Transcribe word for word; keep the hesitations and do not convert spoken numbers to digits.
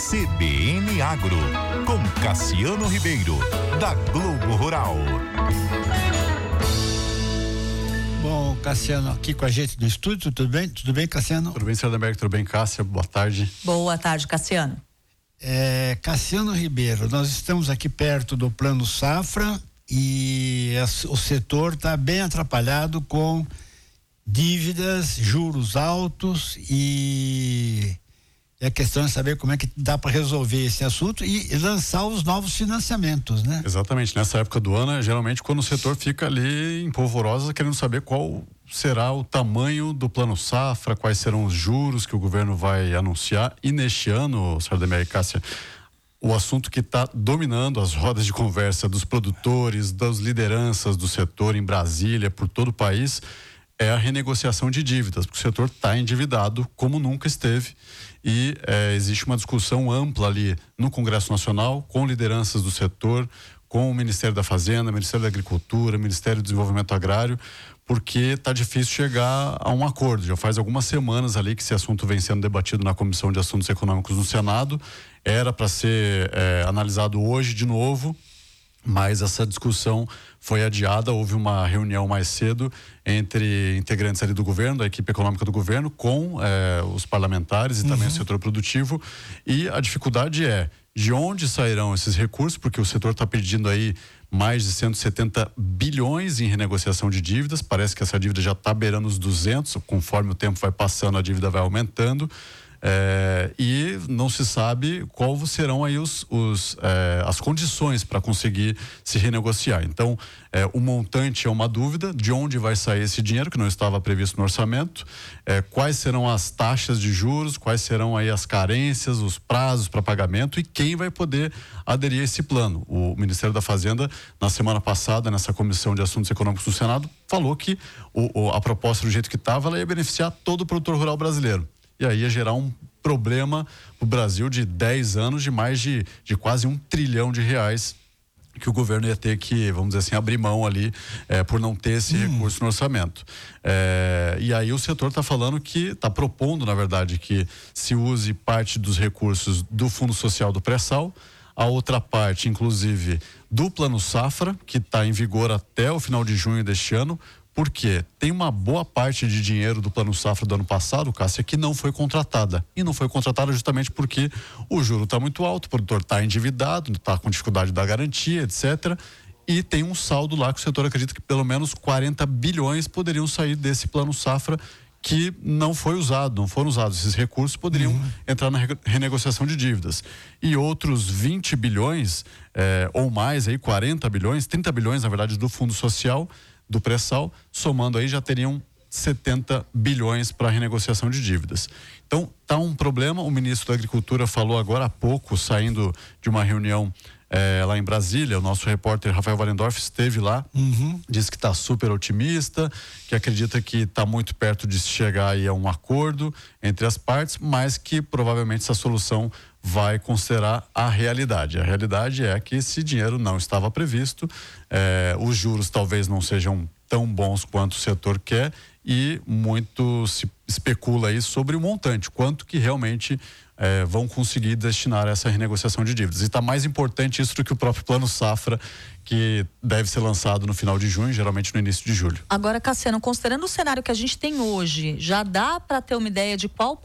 C B N Agro, com Cassiano Ribeiro, da Globo Rural. Bom, Cassiano aqui com a gente do estúdio, tudo bem? Tudo bem, Cassiano? Tudo bem, senhor Demberg, tudo bem, Cássia? Boa tarde. Boa tarde, Cassiano. É, Cassiano Ribeiro, nós estamos aqui perto do Plano Safra e a, o setor está bem atrapalhado com dívidas, juros altos e... E a questão é saber como é que dá para resolver esse assunto e, e lançar os novos financiamentos, né? Exatamente, nessa época do ano, geralmente quando o setor fica ali em polvorosa, querendo saber qual será o tamanho do Plano Safra, quais serão os juros que o governo vai anunciar. E neste ano, senhor Demir e Cássia, o assunto que está dominando as rodas de conversa dos produtores, das lideranças do setor em Brasília, por todo o país, é a renegociação de dívidas, porque o setor está endividado como nunca esteve e é, existe uma discussão ampla ali no Congresso Nacional com lideranças do setor, com o Ministério da Fazenda, Ministério da Agricultura, Ministério do Desenvolvimento Agrário, porque está difícil chegar a um acordo. Já faz algumas semanas ali que esse assunto vem sendo debatido na Comissão de Assuntos Econômicos no Senado, era para ser é, analisado hoje de novo, mas essa discussão foi adiada. Houve uma reunião mais cedo entre integrantes ali do governo, da equipe econômica do governo, com eh, os parlamentares e também uhum. o setor produtivo, e a dificuldade é de onde sairão esses recursos, porque o setor está pedindo aí mais de cento e setenta bilhões em renegociação de dívidas. Parece que essa dívida já está beirando os duzentos, conforme o tempo vai passando a dívida vai aumentando. É, e não se sabe qual serão aí os, os, é, as condições para conseguir se renegociar. Então, é, o montante é uma dúvida, de onde vai sair esse dinheiro que não estava previsto no orçamento, é, quais serão as taxas de juros, quais serão aí as carências, os prazos para pagamento e quem vai poder aderir a esse plano. O Ministério da Fazenda, na semana passada, nessa Comissão de Assuntos Econômicos do Senado, falou que o, o, a proposta do jeito que estava, ela ia beneficiar todo o produtor rural brasileiro. E aí ia gerar um problema para o Brasil de dez anos, de mais de, de quase um trilhão de reais que o governo ia ter que, vamos dizer assim, abrir mão ali é, por não ter esse hum. recurso no orçamento. É, e aí o setor está falando que, está propondo, na verdade, que se use parte dos recursos do Fundo Social do Pré-Sal, a outra parte, inclusive, do Plano Safra, que está em vigor até o final de junho deste ano, porque tem uma boa parte de dinheiro do Plano Safra do ano passado, Cássia, que não foi contratada. E não foi contratada justamente porque o juro está muito alto, o produtor está endividado, está com dificuldade da garantia, etcétera. E tem um saldo lá que o setor acredita que pelo menos quarenta bilhões poderiam sair desse Plano Safra que não foi usado, não foram usados. Esses recursos poderiam uhum. entrar na renegociação de dívidas. E outros vinte bilhões, eh, ou mais, aí quarenta bilhões, trinta bilhões, na verdade, do Fundo Social, do pré-sal, somando aí já teriam setenta bilhões para renegociação de dívidas. Então, tá um problema. O ministro da Agricultura falou agora há pouco, saindo de uma reunião eh, lá em Brasília. O nosso repórter Rafael Walendorf esteve lá, uhum. disse que está super otimista, que acredita que está muito perto de chegar aí a um acordo entre as partes, mas que provavelmente essa solução vai considerar a realidade. A realidade é que esse dinheiro não estava previsto, eh, os juros talvez não sejam tão bons quanto o setor quer e muito se especula aí sobre o montante, quanto que realmente eh, vão conseguir destinar a essa renegociação de dívidas. E está mais importante isso do que o próprio Plano Safra, que deve ser lançado no final de junho, geralmente no início de julho. Agora, Cassiano, considerando o cenário que a gente tem hoje, já dá para ter uma ideia de qual